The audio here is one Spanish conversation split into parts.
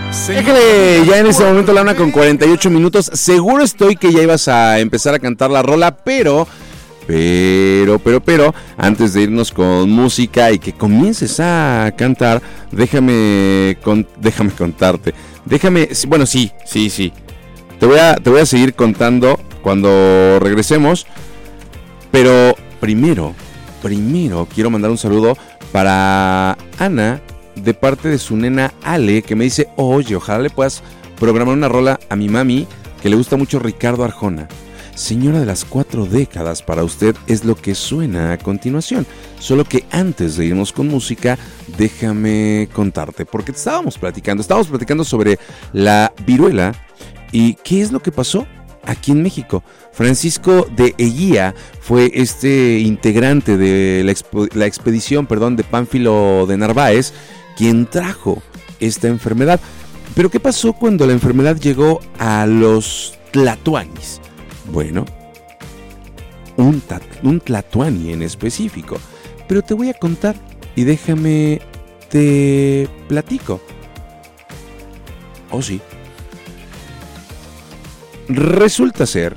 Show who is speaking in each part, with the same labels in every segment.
Speaker 1: Déjale, ya en este momento la 1:48. Seguro estoy que ya ibas a empezar a cantar la rola, pero antes de irnos con música y que comiences a cantar, déjame contarte. Bueno, sí. Te voy a seguir contando cuando regresemos, pero primero quiero mandar un saludo para Ana, de parte de su nena Ale, que me dice: oye, ojalá le puedas programar una rola a mi mami, que le gusta mucho Ricardo Arjona. Señora de las 4 décadas, para usted es lo que suena a continuación. Solo que antes de irnos con música, déjame contarte, porque estábamos platicando sobre la viruela y qué es lo que pasó aquí en México. Francisco de Eguía fue este integrante de la expedición de Pánfilo de Narváez, quien trajo esta enfermedad. Pero ¿qué pasó cuando la enfermedad llegó a los tlatoanis? Bueno, un tlatoani en específico. Pero te voy a contar y déjame te platico. Oh, sí. Resulta ser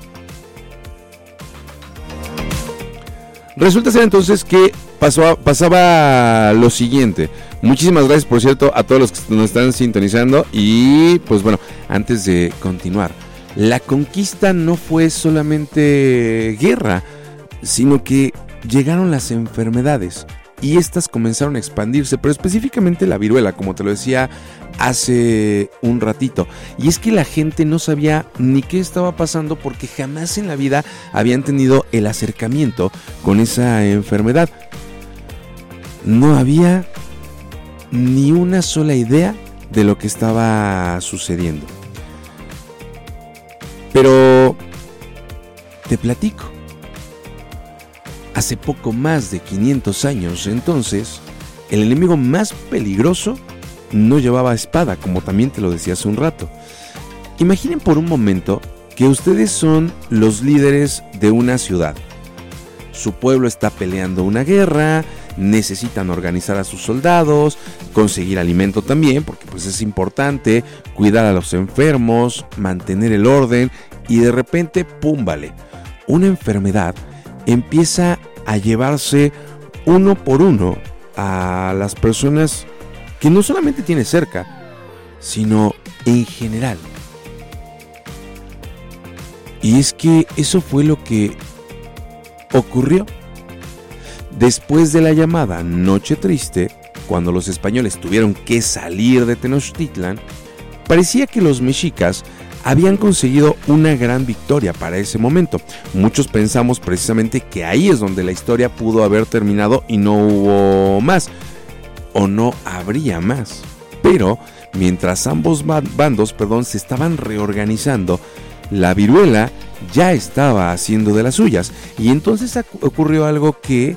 Speaker 1: entonces que pasaba lo siguiente. Muchísimas gracias, por cierto, a todos los que nos están sintonizando. Y pues bueno, antes de continuar, la conquista no fue solamente guerra, sino que llegaron las enfermedades y estas comenzaron a expandirse, pero específicamente la viruela, como te lo decía hace un ratito. Y es que la gente no sabía ni qué estaba pasando, porque jamás en la vida habían tenido el acercamiento con esa enfermedad. No había ni una sola idea de lo que estaba sucediendo. Pero te platico. Hace poco más de 500 años, entonces, el enemigo más peligroso no llevaba espada, como también te lo decía hace un rato. Imaginen por un momento que ustedes son los líderes de una ciudad. Su pueblo está peleando una guerra, necesitan organizar a sus soldados, conseguir alimento también, porque pues es importante, cuidar a los enfermos, mantener el orden, y de repente, ¡pum! Vale, una enfermedad empieza a llevarse uno por uno a las personas que no solamente tiene cerca, sino en general. Y es que eso fue lo que ocurrió. Después de la llamada Noche Triste, cuando los españoles tuvieron que salir de Tenochtitlan, parecía que los mexicas habían conseguido una gran victoria para ese momento. Muchos pensamos precisamente que ahí es donde la historia pudo haber terminado y no hubo más, o no habría más. Pero mientras ambos bandos se estaban reorganizando, la viruela ya estaba haciendo de las suyas. Y entonces ocurrió algo que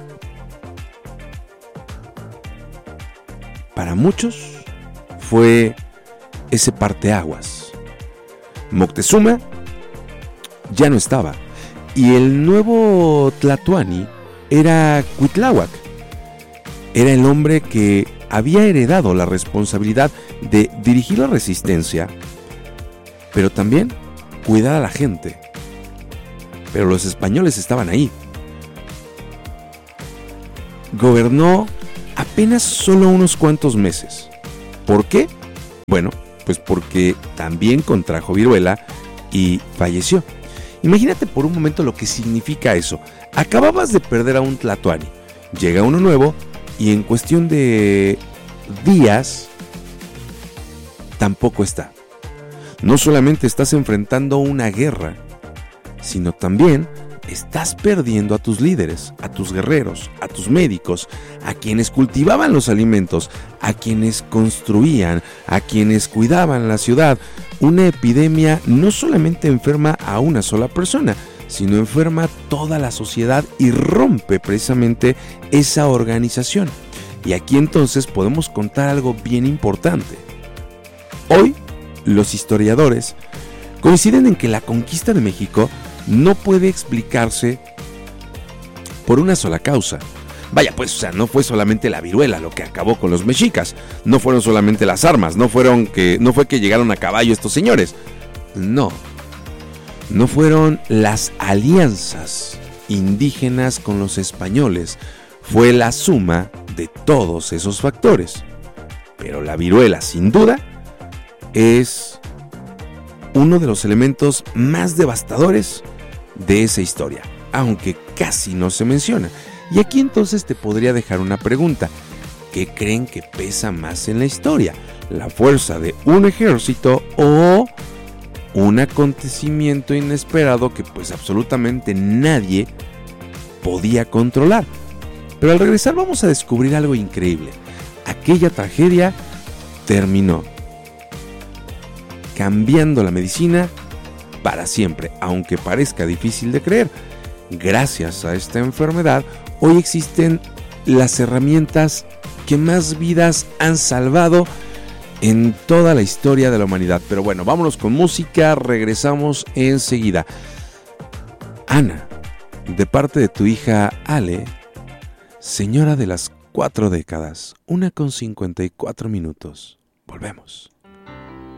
Speaker 1: para muchos fue ese parteaguas. Moctezuma ya no estaba, y el nuevo tlatoani era Cuitláhuac. Era el hombre que había heredado la responsabilidad de dirigir la resistencia, pero también cuidar a la gente. Pero los españoles estaban ahí. Gobernó apenas solo unos cuantos meses. ¿Por qué? Bueno, pues porque también contrajo viruela y falleció. Imagínate por un momento lo que significa eso. Acababas de perder a un tlatoani, llega uno nuevo y en cuestión de días tampoco está. No solamente estás enfrentando una guerra, sino también estás perdiendo a tus líderes, a tus guerreros, a tus médicos, a quienes cultivaban los alimentos, a quienes construían, a quienes cuidaban la ciudad. Una epidemia no solamente enferma a una sola persona, sino enferma a toda la sociedad y rompe precisamente esa organización. Y aquí entonces podemos contar algo bien importante. Hoy, los historiadores coinciden en que la conquista de México no puede explicarse por una sola causa. Vaya, pues, o sea, no fue solamente la viruela lo que acabó con los mexicas, no fueron solamente las armas, no fue que llegaron a caballo estos señores. No fueron las alianzas indígenas con los españoles, fue la suma de todos esos factores. Pero la viruela, sin duda, es uno de los elementos más devastadores de esa historia, aunque casi no se menciona. Y aquí entonces te podría dejar una pregunta. ¿Qué creen que pesa más en la historia? ¿La fuerza de un ejército o un acontecimiento inesperado que pues absolutamente nadie podía controlar? Pero al regresar vamos a descubrir algo increíble. Aquella tragedia terminó cambiando la medicina para siempre, aunque parezca difícil de creer. Gracias a esta enfermedad, hoy existen las herramientas que más vidas han salvado en toda la historia de la humanidad. Pero bueno, vámonos con música, regresamos enseguida. Ana, de parte de tu hija Ale, señora de las 4 décadas, 1:54. Volvemos.